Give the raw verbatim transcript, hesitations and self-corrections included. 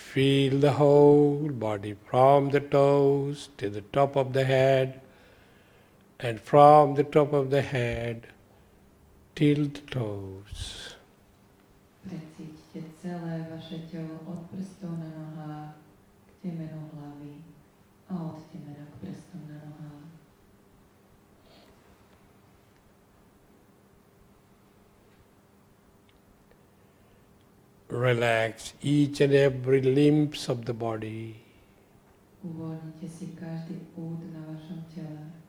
Feel the whole body from the toes to the top of the head, and from the top of the head till the toes. Precíťte celé vaše telo od prstov na nohách k temenu hlavy a od temena k prstom na nohách. Relax each and every limbs of the body. Uvoľnite si každý pút na vašom tele.